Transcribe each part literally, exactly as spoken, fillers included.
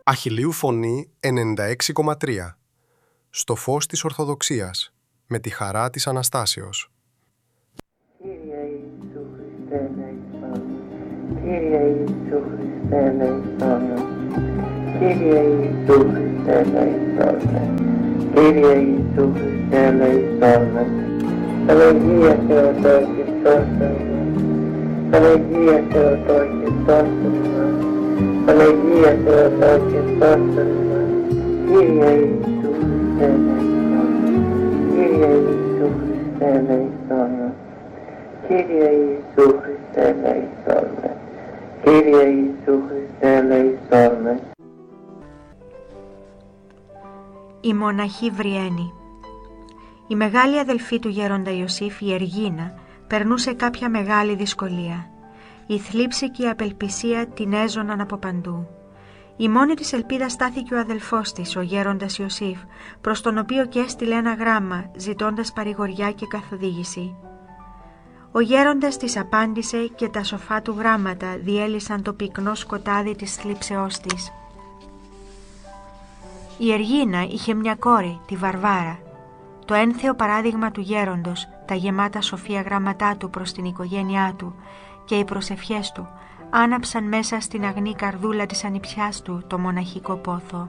Αχιλλείου Φωνή ενενήντα έξι κόμμα τρία. Στο φως της Ορθοδοξίας, με τη χαρά της Αναστάσεως. Κύριε Ιησού Χριστέ ελέησον. Κύριε Ιησού Χριστέ ελέησον. Κύριε Ιησού Χριστέ ελέησον. Κύριε Ιησού Χριστέ ελέησον. Παναγία Θεοτό και σώσον μας. Παναγία Θεοτό και σώσον μας. Παναγία Θεοτό και σώσον μας. Κύριε Ιησού Χριστέ ελέησον. Κύριε Ιησού Χριστέ ελέησον. Κύριε Ιησού Χριστέ ελέησον. Κύριε Ιησού Χριστέ ελέησον. Η μοναχή Βριένη. Η μεγάλη αδελφή του γέροντα Ιωσήφ, η Εργίνα, περνούσε κάποια μεγάλη δυσκολία. Η θλίψη και η απελπισία την έζωναν από παντού. Η μόνη της ελπίδα στάθηκε ο αδελφός της, ο γέροντας Ιωσήφ, προς τον οποίο και έστειλε ένα γράμμα, ζητώντας παρηγοριά και καθοδήγηση. Ο γέροντας της απάντησε και τα σοφά του γράμματα διέλυσαν το πυκνό σκοτάδι της θλίψεώς της. Η Εργίνα είχε μια κόρη, τη Βαρβάρα. Το ένθεο παράδειγμα του γέροντος, τα γεμάτα σοφία γράμματά του προς την οικογένειά του και οι προσευχές του άναψαν μέσα στην αγνή καρδούλα της ανιψιάς του το μοναχικό πόθο.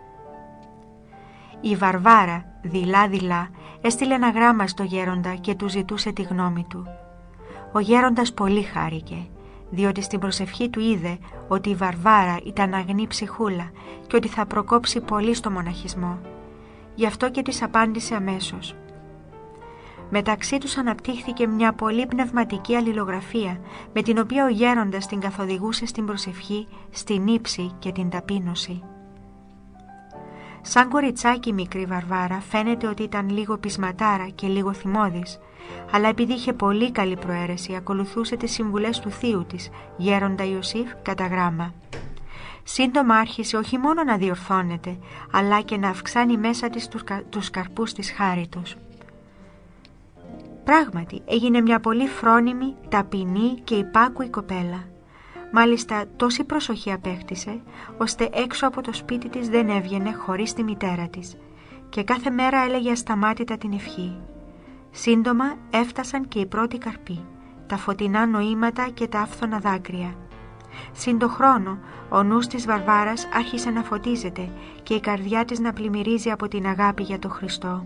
Η Βαρβάρα, δειλά-δειλά, έστειλε ένα γράμμα στο γέροντα και του ζητούσε τη γνώμη του. Ο γέροντας πολύ χάρηκε, διότι στην προσευχή του είδε ότι η Βαρβάρα ήταν αγνή ψυχούλα και ότι θα προκόψει πολύ στο μοναχισμό. Γι' αυτό και της απάντησε αμέσως. Μεταξύ τους αναπτύχθηκε μια πολύ πνευματική αλληλογραφία, με την οποία ο γέροντας την καθοδηγούσε στην προσευχή, στην ύψη και την ταπείνωση. Σαν κοριτσάκι η μικρή Βαρβάρα φαίνεται ότι ήταν λίγο πεισματάρα και λίγο θυμώδης, αλλά επειδή είχε πολύ καλή προαίρεση ακολουθούσε τις συμβουλές του θείου της, γέροντα Ιωσήφ, κατά γράμμα. Σύντομα άρχισε όχι μόνο να διορθώνεται, αλλά και να αυξάνει μέσα της τους, κα, τους καρπούς της χάριτος. Πράγματι έγινε μια πολύ φρόνιμη, ταπεινή και υπάκουη κοπέλα. Μάλιστα τόση προσοχή απέκτησε, ώστε έξω από το σπίτι της δεν έβγαινε χωρίς τη μητέρα της και κάθε μέρα έλεγε ασταμάτητα την ευχή. Σύντομα έφτασαν και οι πρώτοι καρποί, τα φωτεινά νοήματα και τα άφθονα δάκρυα. Συν το χρόνο, ο νους της Βαρβάρας άρχισε να φωτίζεται και η καρδιά της να πλημμυρίζει από την αγάπη για τον Χριστό.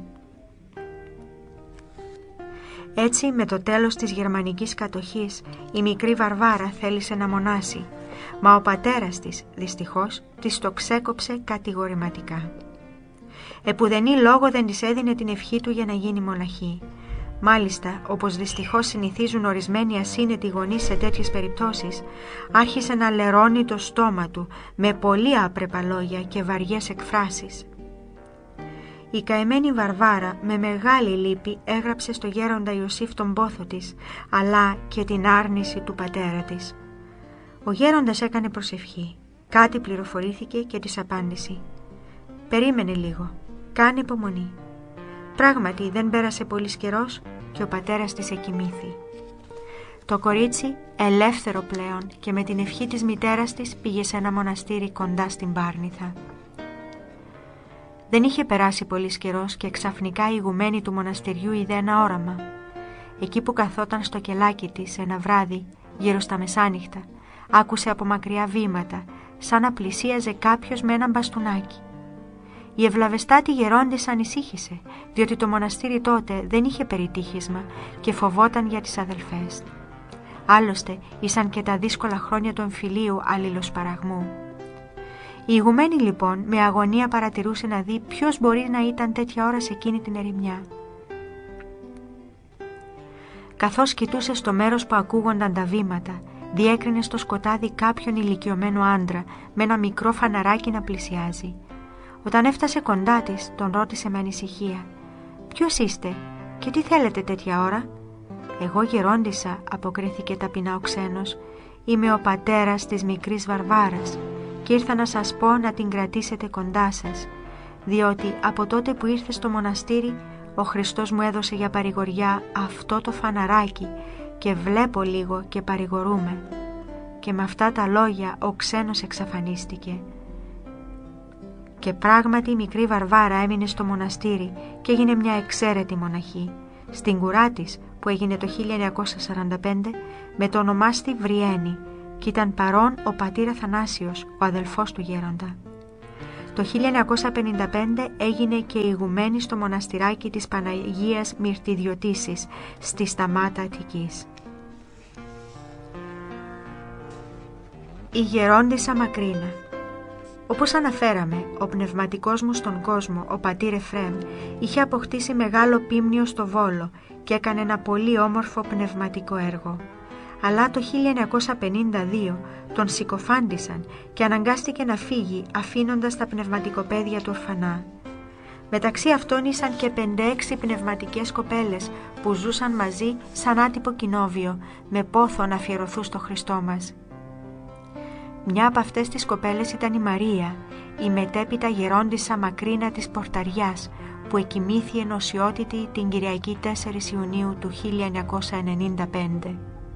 Έτσι, με το τέλος της γερμανικής κατοχής, η μικρή Βαρβάρα θέλησε να μονάσει, μα ο πατέρας της, δυστυχώς, της το ξέκοψε κατηγορηματικά. Επουδενή λόγο δεν της έδινε την ευχή του για να γίνει μοναχή. Μάλιστα, όπως δυστυχώς συνηθίζουν ορισμένοι ασύνετοι γονείς σε τέτοιες περιπτώσεις, άρχισε να λερώνει το στόμα του με πολύ άπρεπα λόγια και βαριές εκφράσεις. Η καημένη Βαρβάρα με μεγάλη λύπη έγραψε στο γέροντα Ιωσήφ τον πόθο της, αλλά και την άρνηση του πατέρα της. Ο γέροντας έκανε προσευχή, κάτι πληροφορήθηκε και της απάντησε. «Περίμενε λίγο, κάνε υπομονή». Πράγματι δεν πέρασε πολύς καιρός και ο πατέρας της εκοιμήθη. Το κορίτσι, ελεύθερο πλέον και με την ευχή της μητέρας της, πήγε σε ένα μοναστήρι κοντά στην Πάρνηθα. Δεν είχε περάσει πολύς καιρός και ξαφνικά η ηγουμένη του μοναστηριού είδε ένα όραμα. Εκεί που καθόταν στο κελάκι της ένα βράδυ, γύρω στα μεσάνυχτα, άκουσε από μακριά βήματα, σαν να πλησίαζε κάποιος με ένα μπαστούνάκι. Η ευλαβεστάτη γερόντισσα ανησύχησε, διότι το μοναστήρι τότε δεν είχε περιτύχισμα και φοβόταν για τις αδελφές. Άλλωστε, ήσαν και τα δύσκολα χρόνια του εμφυλίου αλληλοσπαραγμού. Η ηγουμένη λοιπόν με αγωνία παρατηρούσε να δει ποιος μπορεί να ήταν τέτοια ώρα σε εκείνη την ερημιά. Καθώς κοιτούσε στο μέρος που ακούγονταν τα βήματα, διέκρινε στο σκοτάδι κάποιον ηλικιωμένο άντρα με ένα μικρό φαναράκι να πλησιάζει. Όταν έφτασε κοντά της, τον ρώτησε με ανησυχία. «Ποιος είστε και τι θέλετε τέτοια ώρα?» «Εγώ γερόντισσα», αποκρίθηκε ταπεινά ο ξένος. «Είμαι ο πατέρας της μικρής Βαρβάρας και ήρθα να σας πω να την κρατήσετε κοντά σας, διότι από τότε που ήρθε στο μοναστήρι ο Χριστός μου έδωσε για παρηγοριά αυτό το φαναράκι και βλέπω λίγο και παρηγορούμε». Και με αυτά τα λόγια ο ξένος εξαφανίστηκε. Και πράγματι η μικρή Βαρβάρα έμεινε στο μοναστήρι και έγινε μια εξαίρετη μοναχή. Στην κουρά της, που έγινε το χίλια εννιακόσια σαράντα πέντε, με το ονομάστη Βριένη, και ήταν παρόν ο πατήρ Αθανάσιος, ο αδελφός του γέροντα. Το χίλια εννιακόσια πενήντα πέντε έγινε και ηγουμένη στο μοναστηράκι της Παναγίας Μυρτιδιωτήσης στη Σταμάτα Αττικής. Η γερόντισσα Μακρίνα. Όπως αναφέραμε, ο πνευματικός μου στον κόσμο, ο πατήρ Εφραίμ, είχε αποκτήσει μεγάλο πίμνιο στο Βόλο και έκανε ένα πολύ όμορφο πνευματικό έργο. Αλλά το χίλια εννιακόσια πενήντα δύο τον συκοφάντησαν και αναγκάστηκε να φύγει αφήνοντας τα πνευματικοπαίδια του ορφανά. Μεταξύ αυτών ήσαν και πεντέξι πνευματικές κοπέλες που ζούσαν μαζί σαν άτυπο κοινόβιο, με πόθο να αφιερωθούν στο Χριστό μας. Μια από αυτές τις κοπέλες ήταν η Μαρία, η μετέπειτα γερόντισσα Μακρίνα της Πορταριάς, που εκοιμήθη ενωσιότητη την Κυριακή τέσσερις Ιουνίου του χίλια εννιακόσια ενενήντα πέντε.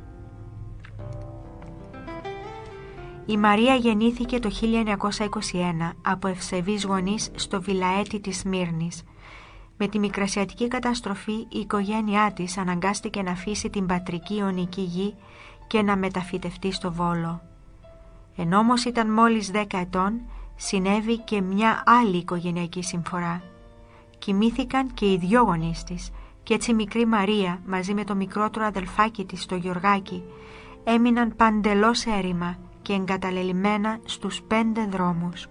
Η Μαρία γεννήθηκε το χίλια εννιακόσια είκοσι ένα από ευσεβείς γονείς στο Βιλαέτη της Σμύρνης. Με τη μικρασιατική καταστροφή η οικογένειά της αναγκάστηκε να αφήσει την πατρική ιωνική γη και να μεταφυτευτεί στο Βόλο. Ενώ όμως ήταν μόλις δέκα ετών, συνέβη και μια άλλη οικογενειακή συμφορά. Κοιμήθηκαν και οι δυο γονείς της και έτσι η μικρή Μαρία μαζί με το μικρότερο αδελφάκι της, το Γιωργάκι, έμειναν παντελώς έρημα και εγκαταλελειμμένα στους πέντε δρόμους.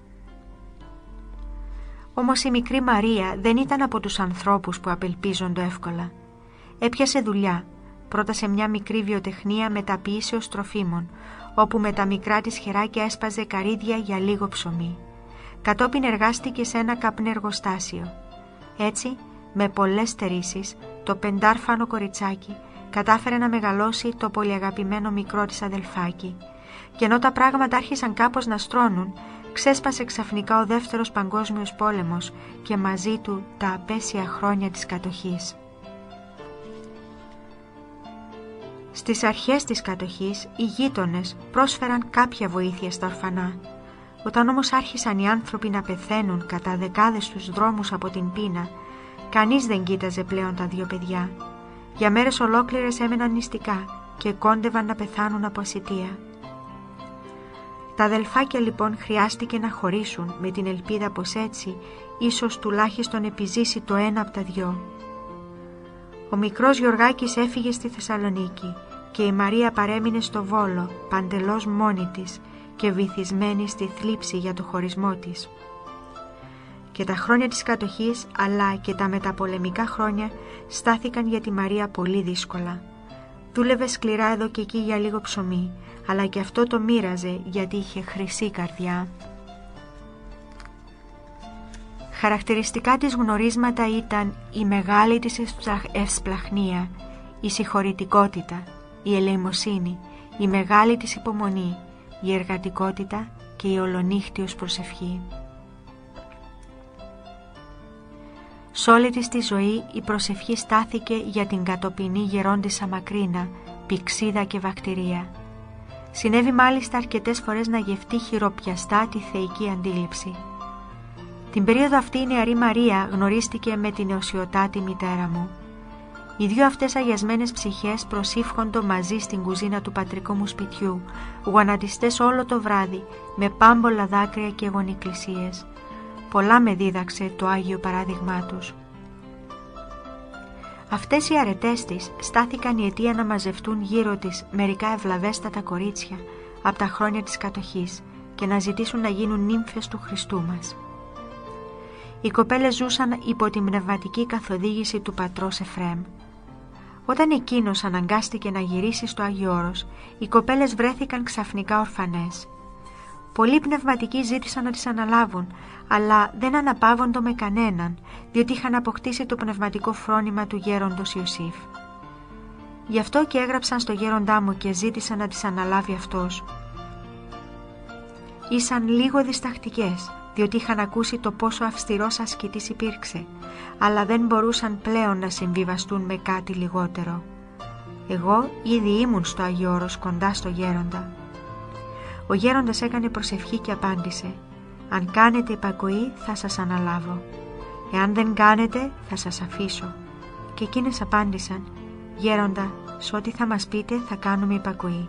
Όμως η μικρή Μαρία δεν ήταν από τους ανθρώπους που απελπίζονται εύκολα. Έπιασε δουλειά, πρώτα σε μια μικρή βιοτεχνία μεταποίησεως τροφίμων, όπου με τα μικρά της χεράκια έσπαζε καρύδια για λίγο ψωμί. Κατόπιν εργάστηκε σε ένα καπνεργοστάσιο. Έτσι, με πολλές στερήσεις, το πεντάρφανο κοριτσάκι κατάφερε να μεγαλώσει το πολυαγαπημένο μικρό της αδελφάκι. Και ενώ τα πράγματα άρχισαν κάπως να στρώνουν, ξέσπασε ξαφνικά ο δεύτερος παγκόσμιος πόλεμος και μαζί του τα απέσια χρόνια της κατοχής. Στις αρχές της κατοχής, οι γείτονες πρόσφεραν κάποια βοήθεια στα ορφανά. Όταν όμως άρχισαν οι άνθρωποι να πεθαίνουν κατά δεκάδες στους δρόμους από την πείνα, κανείς δεν κοίταζε πλέον τα δύο παιδιά. Για μέρες ολόκληρες έμεναν νηστικά και κόντευαν να πεθάνουν από ασιτεία. Τα αδελφάκια λοιπόν χρειάστηκε να χωρίσουν με την ελπίδα πως έτσι ίσως τουλάχιστον επιζήσει το ένα από τα δυο. Ο μικρός Γιωργάκης έφυγε στη Θεσσαλονίκη και η Μαρία παρέμεινε στο Βόλο παντελώς μόνη της και βυθισμένη στη θλίψη για το χωρισμό της. Και τα χρόνια της κατοχής αλλά και τα μεταπολεμικά χρόνια στάθηκαν για τη Μαρία πολύ δύσκολα. Δούλευε σκληρά εδώ και εκεί για λίγο ψωμί, αλλά και αυτό το μοίραζε γιατί είχε χρυσή καρδιά. Χαρακτηριστικά της γνωρίσματα ήταν η μεγάλη της ευσπλαχνία, η συγχωρητικότητα, η ελεημοσύνη, η μεγάλη της υπομονή, η εργατικότητα και η ολονύχτιος προσευχή. Σ' όλη της τη ζωή η προσευχή στάθηκε για την κατοπινή γερόντισσα Μακρίνα, πηξίδα και βακτηρία. Συνέβη μάλιστα αρκετές φορές να γευτεί χειροπιαστά τη θεϊκή αντίληψη. Την περίοδο αυτή η νεαρή Μαρία γνωρίστηκε με την νεοσιωτάτη μητέρα μου. Οι δύο αυτές αγιασμένες ψυχές προσήφχοντο μαζί στην κουζίνα του πατρικού μου σπιτιού, γονατιστές όλο το βράδυ, με πάμπολα δάκρυα και γονικλησίες. Πολλά με δίδαξε το Άγιο παράδειγμά τους. Αυτές οι αρετές της στάθηκαν η αιτία να μαζευτούν γύρω της μερικά ευλαβέστατα κορίτσια από τα χρόνια της κατοχής και να ζητήσουν να γίνουν νύμφες του Χριστού μας. Οι κοπέλες ζούσαν υπό την πνευματική καθοδήγηση του πατρός Εφραίμ. Όταν εκείνος αναγκάστηκε να γυρίσει στο Άγιο Όρος, οι κοπέλες βρέθηκαν ξαφνικά ορφανές. Πολλοί πνευματικοί ζήτησαν να τις αναλάβουν, αλλά δεν αναπαύοντο με κανέναν, διότι είχαν αποκτήσει το πνευματικό φρόνημα του γέροντος Ιωσήφ. Γι' αυτό και έγραψαν στο γέροντά μου και ζήτησαν να τις αναλάβει αυτός. Ήσαν λίγο διστακτικές, διότι είχαν ακούσει το πόσο αυστηρός ασκητής υπήρξε, αλλά δεν μπορούσαν πλέον να συμβιβαστούν με κάτι λιγότερο. Εγώ ήδη ήμουν στο Άγιο Όρος κοντά στο γέροντα. Ο γέροντας έκανε προσευχή και απάντησε: Αν κάνετε υπακοή θα σας αναλάβω. Εάν δεν κάνετε θα σας αφήσω. Και εκείνες απάντησαν, «Γέροντα, σ' ό,τι θα μας πείτε θα κάνουμε υπακοή».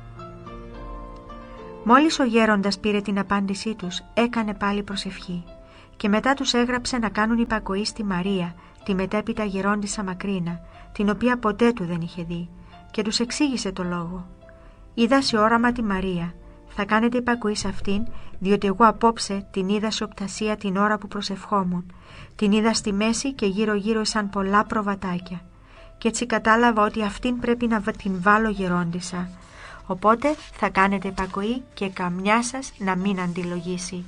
Μόλις ο γέροντας πήρε την απάντησή τους, έκανε πάλι προσευχή και μετά τους έγραψε να κάνουν υπακοή στη Μαρία, τη μετέπειτα γερόντισσα Μακρίνα, την οποία ποτέ του δεν είχε δει, και τους εξήγησε το λόγο. «Είδα σε όραμα τη Μαρία, θα κάνετε υπακοή σε αυτήν, διότι εγώ απόψε την είδα σε οπτασία την ώρα που προσευχόμουν. Την είδα στη μέση και γύρω-γύρω σαν πολλά προβατάκια. Και έτσι κατάλαβα ότι αυτήν πρέπει να την βάλω γερόντισσα. Οπότε θα κάνετε υπακοή και καμιά σας να μην αντιλογήσει».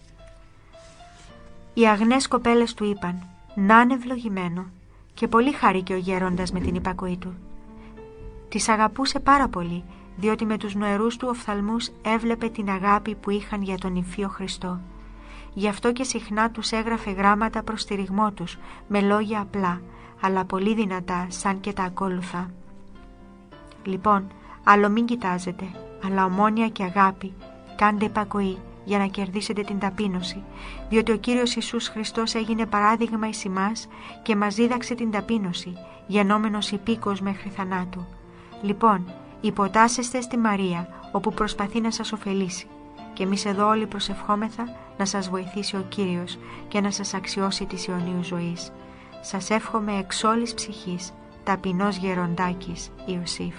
Οι αγνές κοπέλες του είπαν, «Να είναι ευλογημένο», και πολύ χάρηκε ο γέροντας με την υπακοή του. Τις αγαπούσε πάρα πολύ, διότι με τους νοερούς του οφθαλμούς έβλεπε την αγάπη που είχαν για τον Υφείο Χριστό. Γι' αυτό και συχνά τους έγραφε γράμματα προς στηριγμό τους, με λόγια απλά, αλλά πολύ δυνατά σαν και τα ακόλουθα. Λοιπόν, άλλο μην κοιτάζετε, αλλά ομόνοια και αγάπη, κάντε υπακοή για να κερδίσετε την ταπείνωση, διότι ο Κύριος Ιησούς Χριστός έγινε παράδειγμα εις ημάς και μας δίδαξε την ταπείνωση, γενόμενος υπήκος μέχρι θανάτου. Λοιπόν, υποτάσσεστε στη Μαρία, όπου προσπαθεί να σας ωφελήσει, και εμείς εδώ όλοι προσευχόμεθα να σας βοηθήσει ο Κύριος και να σας αξιώσει της αιωνίου ζωής. Σας εύχομαι εξ όλης ψυχής, ταπεινός γεροντάκης Ιωσήφ.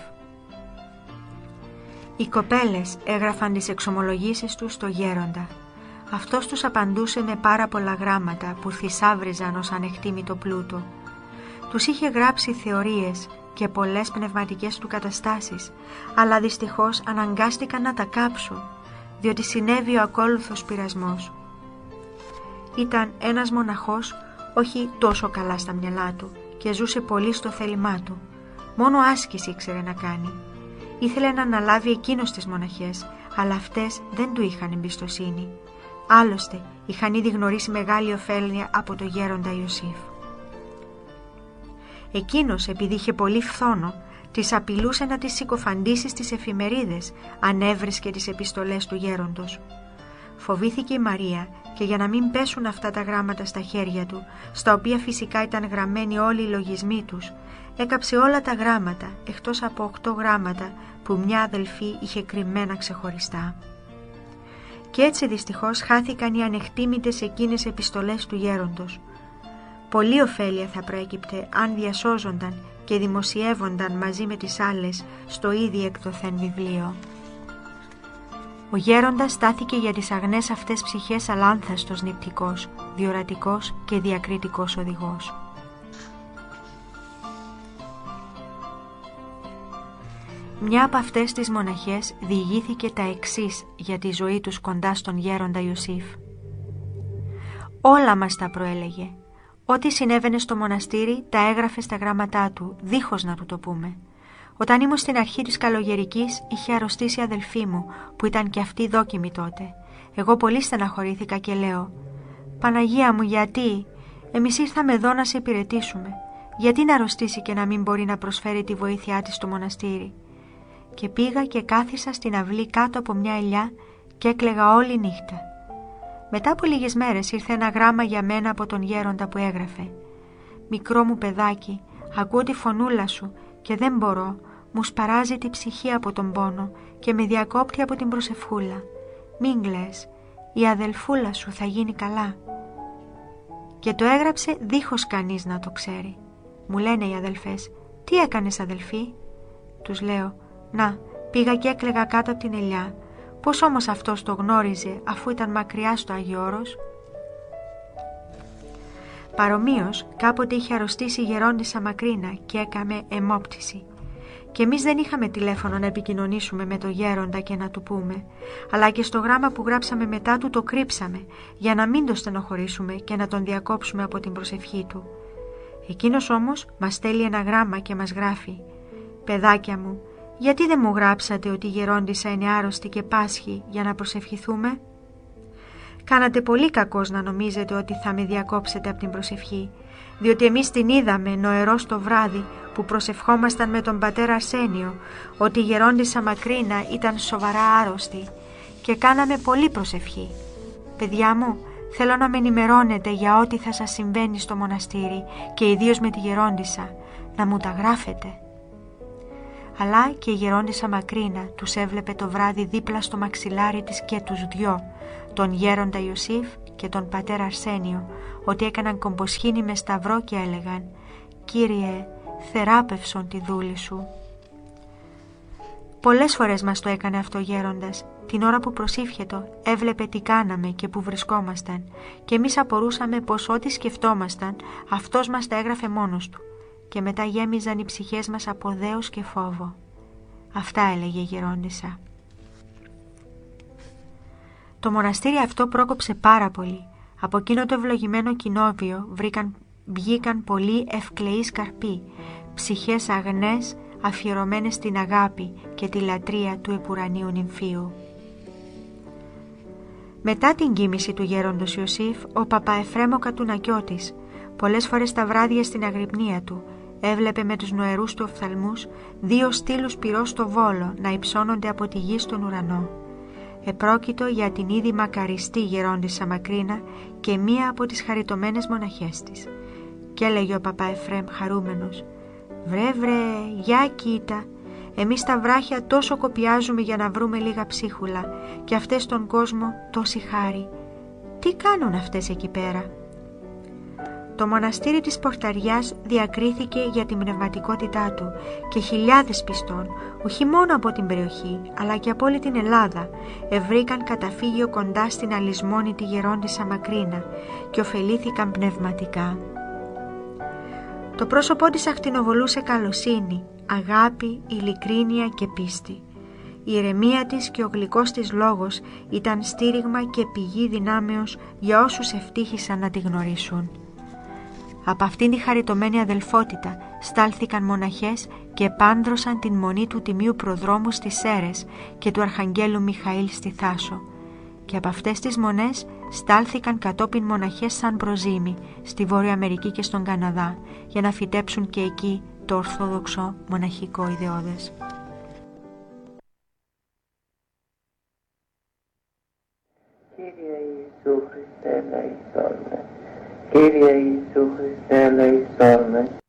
Οι κοπέλες έγραφαν τις εξομολογήσεις τους στο γέροντα. Αυτός τους απαντούσε με πάρα πολλά γράμματα που θησάβριζαν ως ανεκτήμητο πλούτο. Τους είχε γράψει θεωρίες και πολλές πνευματικές του καταστάσεις, αλλά δυστυχώς αναγκάστηκαν να τα κάψουν, διότι συνέβη ο ακόλουθος πειρασμός. Ήταν ένας μοναχός, όχι τόσο καλά στα μυαλά του, και ζούσε πολύ στο θέλημά του. Μόνο άσκηση ήξερε να κάνει. Ήθελε να αναλάβει εκείνος τις μοναχές, αλλά αυτές δεν του είχαν εμπιστοσύνη. Άλλωστε, είχαν ήδη γνωρίσει μεγάλη ωφέλεια από το γέροντα Ιωσήφ. Εκείνος, επειδή είχε πολύ φθόνο, τις απειλούσε να τις συκοφαντήσει στις εφημερίδες, αν έβρισκε τις επιστολές του γέροντος. Φοβήθηκε η Μαρία και για να μην πέσουν αυτά τα γράμματα στα χέρια του, στα οποία φυσικά ήταν γραμμένοι όλοι οι λογισμοί τους, έκαψε όλα τα γράμματα, εκτός από οκτώ γράμματα που μια αδελφή είχε κρυμμένα ξεχωριστά. Και έτσι δυστυχώς χάθηκαν οι ανεκτήμητες εκείνες επιστολές του γέροντος. Πολλή ωφέλεια θα προέκυπτε αν διασώζονταν και δημοσιεύονταν μαζί με τις άλλες στο ήδη εκδοθέν βιβλίο. Ο γέροντας στάθηκε για τις αγνές αυτές ψυχές αλάνθαστος νηπτικός, διορατικός και διακριτικός οδηγός. Μια από αυτές τις μοναχές διηγήθηκε τα εξής για τη ζωή τους κοντά στον γέροντα Ιωσήφ. Όλα μας τα προέλεγε. Ό,τι συνέβαινε στο μοναστήρι τα έγραφε στα γράμματά του, δίχως να του το πούμε. Όταν ήμουν στην αρχή της καλογερικής, είχε αρρωστήσει η αδελφή μου, που ήταν και αυτή δόκιμη τότε. Εγώ πολύ στεναχωρήθηκα και λέω, «Παναγία μου, γιατί? Εμείς ήρθαμε εδώ να σε υπηρετήσουμε. Γιατί να αρρωστήσει και να μην μπορεί να προσφέρει τη βοήθειά της στο μοναστήρι?» Και πήγα και κάθισα στην αυλή κάτω από μια ελιά και έκλαιγα όλη νύχτα. Μετά από λίγες μέρες ήρθε ένα γράμμα για μένα από τον γέροντα που έγραφε, «Μικρό μου παιδάκι, ακούω τη φωνούλα σου και δεν μπορώ, μου σπαράζει τη ψυχή από τον πόνο και με διακόπτει από την προσευχούλα. Μην κλαις, η αδελφούλα σου θα γίνει καλά». Και το έγραψε δίχως κανείς να το ξέρει. Μου λένε οι αδελφές, «Τι έκανες αδελφή?» Τους λέω, «Να, πήγα και έκλαιγα κάτω από την ελιά. Πώς όμως αυτός το γνώριζε αφού ήταν μακριά στο Άγιο Όρος?» Παρομοίως, κάποτε είχε αρρωστήσει η γερόντισσα Μακρίνα και έκαμε αιμόπτηση. Και εμείς δεν είχαμε τηλέφωνο να επικοινωνήσουμε με το γέροντα και να του πούμε, αλλά και στο γράμμα που γράψαμε μετά του το κρύψαμε, για να μην το στενοχωρήσουμε και να τον διακόψουμε από την προσευχή του. Εκείνος όμως μας στέλνει ένα γράμμα και μας γράφει, «Παιδάκια μου, γιατί δεν μου γράψατε ότι η γερόντισσα είναι άρρωστη και πάσχει για να προσευχηθούμε?» Κάνατε πολύ κακώς να νομίζετε ότι θα με διακόψετε από την προσευχή, διότι εμείς την είδαμε νοερός το βράδυ που προσευχόμασταν με τον πατέρα Αρσένιο, ότι η γερόντισσα Μακρίνα ήταν σοβαρά άρρωστη και κάναμε πολύ προσευχή. Παιδιά μου, θέλω να με ενημερώνετε για ό,τι θα σας συμβαίνει στο μοναστήρι και ιδίως με τη γερόντισσα, να μου τα γράφετε». Αλλά και η γερόντισσα Μακρίνα τους έβλεπε το βράδυ δίπλα στο μαξιλάρι της και τους δυο, τον γέροντα Ιωσήφ και τον πατέρα Αρσένιο, ότι έκαναν κομποσχήνη με σταυρό και έλεγαν «Κύριε, θεράπευσον τη δούλη σου». Πολλές φορές μας το έκανε αυτό ο γέροντας. Την ώρα που προσήφιετο έβλεπε τι κάναμε και που βρισκόμασταν και εμείς απορούσαμε πως ό,τι σκεφτόμασταν αυτός μας τα έγραφε μόνος του και μετά γέμιζαν οι ψυχές μας από δέος και φόβο. Αυτά έλεγε η γερόντισσα. Το μοναστήρι αυτό πρόκοψε πάρα πολύ. Από εκείνο το ευλογημένο κοινόβιο βρήκαν, βγήκαν πολλοί ευκλεείς καρποί, ψυχές αγνές αφιερωμένες στην αγάπη και τη λατρεία του επουρανίου νυμφίου. Μετά την κοίμηση του γέροντος Ιωσήφ, ο Παπαεφρέμ ο Κατουνακιώτης, πολλές φορές τα βράδια στην αγρυπνία του, έβλεπε με τους νοερούς του οφθαλμούς δύο στήλους πυρός στο Βόλο να υψώνονται από τη γη στον ουρανό. Επρόκειτο για την ήδη μακαριστή γερόντισσα Μακρίνα και μία από τις χαριτωμένες μοναχές της. Και έλεγε ο Παπαεφρέμ χαρούμενος: «Βρε βρε, για κοίτα, εμείς τα βράχια τόσο κοπιάζουμε για να βρούμε λίγα ψίχουλα και αυτές στον κόσμο τόση χάρη. Τι κάνουν αυτές εκεί πέρα?» Το μοναστήρι της Πορταριάς διακρίθηκε για την πνευματικότητά του και χιλιάδες πιστών, όχι μόνο από την περιοχή αλλά και από όλη την Ελλάδα, ευρήκαν καταφύγιο κοντά στην αλυσμόνητη γερόντισσα Μακρίνα και ωφελήθηκαν πνευματικά. Το πρόσωπό της ακτινοβολούσε καλοσύνη, αγάπη, ειλικρίνεια και πίστη. Η ηρεμία της και ο γλυκός της λόγος ήταν στήριγμα και πηγή δυνάμεως για όσους ευτύχησαν να τη γνωρίσουν. Από αυτήν τη χαριτωμένη αδελφότητα στάλθηκαν μοναχές και πάντρωσαν την μονή του Τιμίου Προδρόμου στις Σέρρες και του Αρχαγγέλου Μιχαήλ στη Θάσο. Και από αυτές τις μονές στάλθηκαν κατόπιν μοναχές σαν προζήμη στη Βόρεια Αμερική και στον Καναδά για να φυτέψουν και εκεί το ορθόδοξο μοναχικό ιδεώδες. Κύριε Ιησού Χριστέ, ελεησόν με. Κύριε Ιησού Χριστέ, ελεησόν με.